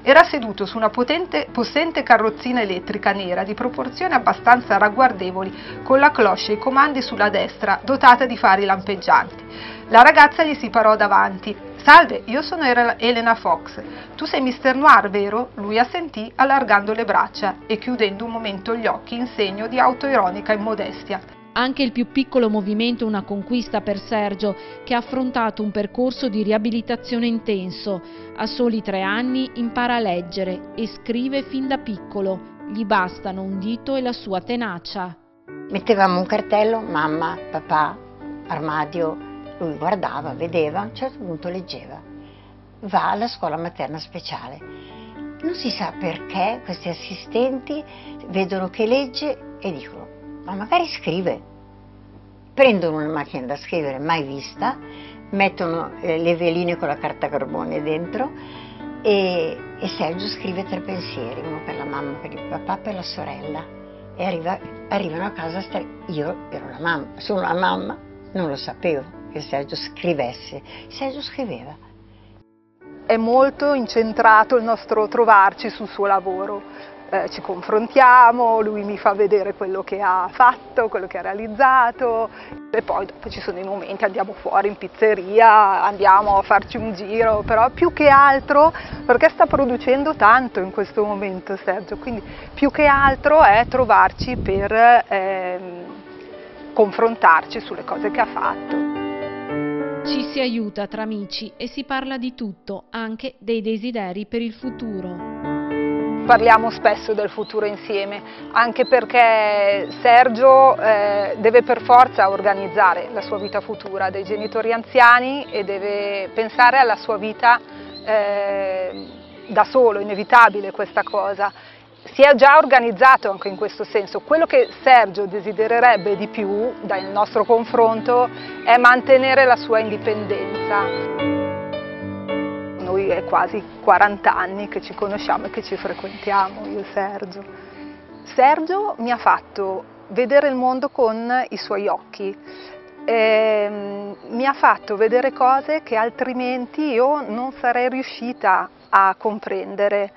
Era seduto su una possente carrozzina elettrica nera di proporzioni abbastanza ragguardevoli, con la cloche e i comandi sulla destra, dotata di fari lampeggianti. La ragazza gli si parò davanti. «Salve, io sono Elena Fox. Tu sei Mr. Noir, vero?» Lui assentì, allargando le braccia e chiudendo un momento gli occhi in segno di autoironica immodestia. Anche il più piccolo movimento è una conquista per Sergio, che ha affrontato un percorso di riabilitazione intenso. A soli 3 anni impara a leggere e scrive fin da piccolo. Gli bastano un dito e la sua tenacia. Mettevamo un cartello, mamma, papà, armadio. Lui guardava, vedeva, a un certo punto leggeva. Va alla scuola materna speciale. Non si sa perché questi assistenti vedono che legge e dicono: ma magari scrive. Prendono una macchina da scrivere mai vista, mettono le veline con la carta carbone dentro e Sergio scrive 3 pensieri, uno per la mamma, per il papà, per la sorella. E arrivano a casa, io ero la mamma, sono la mamma, non lo sapevo che Sergio scrivesse. Sergio scriveva. È molto incentrato il nostro trovarci sul suo lavoro. Ci confrontiamo, lui mi fa vedere quello che ha fatto, quello che ha realizzato e poi dopo ci sono i momenti, andiamo fuori in pizzeria, andiamo a farci un giro, però più che altro, perché sta producendo tanto in questo momento Sergio, quindi più che altro è trovarci per confrontarci sulle cose che ha fatto. Ci si aiuta tra amici e si parla di tutto, anche dei desideri per il futuro. Parliamo spesso del futuro insieme, anche perché Sergio deve per forza organizzare la sua vita futura, ha dei genitori anziani e deve pensare alla sua vita da solo, inevitabile questa cosa. Si è già organizzato anche in questo senso. Quello che Sergio desidererebbe di più dal nostro confronto è mantenere la sua indipendenza. Noi è quasi 40 anni che ci conosciamo e che ci frequentiamo, io e Sergio. Sergio mi ha fatto vedere il mondo con i suoi occhi, mi ha fatto vedere cose che altrimenti io non sarei riuscita a comprendere.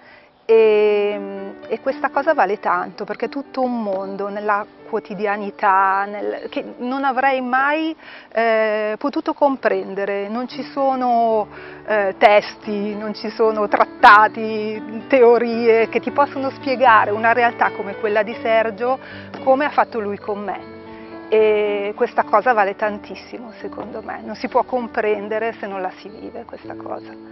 E questa cosa vale tanto, perché è tutto un mondo nella quotidianità che non avrei mai potuto comprendere. Non ci sono testi, non ci sono trattati, teorie che ti possono spiegare una realtà come quella di Sergio, come ha fatto lui con me. E questa cosa vale tantissimo, secondo me. Non si può comprendere se non la si vive, questa cosa.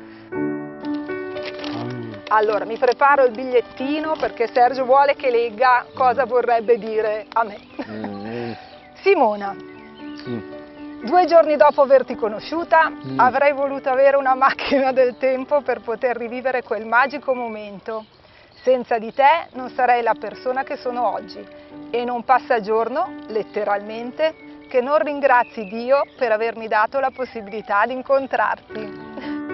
Allora, mi preparo il bigliettino perché Sergio vuole che legga cosa vorrebbe dire a me. Simona, Sì. 2 giorni dopo averti conosciuta, avrei voluto avere una macchina del tempo per poter rivivere quel magico momento. Senza di te non sarei la persona che sono oggi e non passa giorno, letteralmente, che non ringrazi Dio per avermi dato la possibilità di incontrarti.